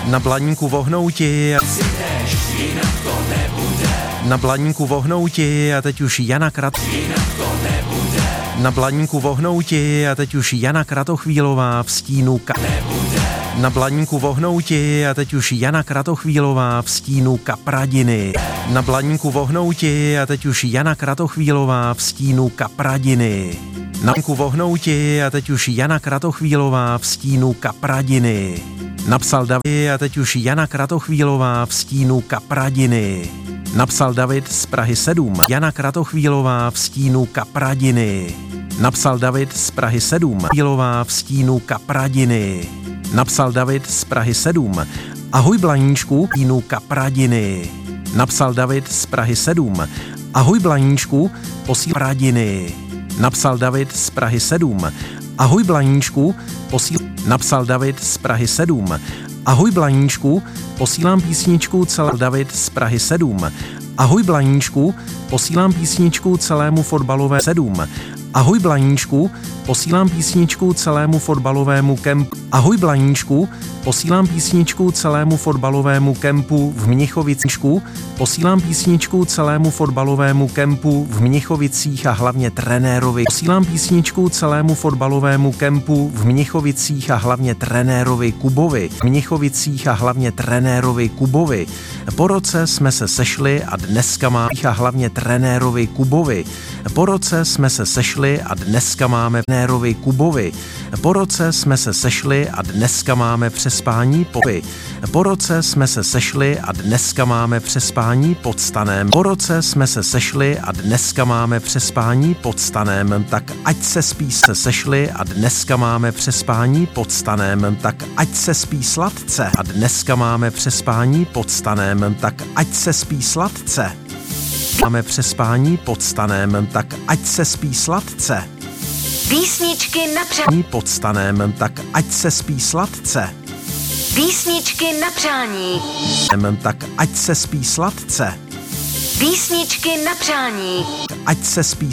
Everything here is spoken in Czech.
Na blaníku vohnouti. Na blaníku vohnouti a teď už Jana Na blaníku vohnouti a teď už Jana Kratochvílová v stínu Na blaníku vohnouti a teď už Jana Kratochvílová v stínu Kapradiny. Na blaníku vohnouti a teď už Jana Kratochvílová v stínu Kapradiny. Na blaníku vohnouti a teď už Jana Kratochvílová v stínu Kapradiny. Napsal David a teď už Jana Kratochvílová v stínu Kapradiny. Napsal David z Prahy 7. Jana Kratochvílová v stínu Kapradiny. Napsal David z Prahy 7. Chvílová v stínu Kapradiny. Napsal David z Prahy 7. Ahoj Blaníčku, stínu Kapradiny. Napsal David z Prahy 7. Ahoj Blaníčku, posílám Kapradiny. Napsal David z Prahy 7. Ahoj Blaníčku, Napsal David z Prahy 7. Ahoj Blaníčku, posílám písničku celé David z Prahy 7. Ahoj Blaníčku, posílám písničku celému fotbalové 7. Ahoj Blaníčku, posílám písničku celému fotbalovému kempu. Ahoj Blaníčku, posílám písničku celému fotbalovému kempu v Mnichovicích. Posílám písničku celému fotbalovému kempu v Mnichovicích a hlavně trenérovi. Posílám písničku celému fotbalovému kempu v Mnichovicích a hlavně trenérovi Kubovi. V Mnichovicích a hlavně trenérovi Kubovi. Po roce jsme se sešli a dneska máme a hlavně trenérovi Kubovi. Po roce jsme se sešli a dneska máme trenérovi Kubovi. Po roce jsme se sešli a dneska máme přespání Po roce jsme se sešli a dneska máme přespání pod stanem. Po roce jsme se sešli a dneska máme přespání pod stanem. Tak ať se spí se sešli a dneska máme přespání pod stanem. Tak ať se spí sladce a dneska máme přespání pod stanem. Tak ať se spí sladce. Máme přespání pod stanem, tak ať se spí sladce. Písničky na přání pod stanem, tak ať se spí sladce. Písničky na přání. Tak ať se spí sladce. Písničky na přání. Ať se spí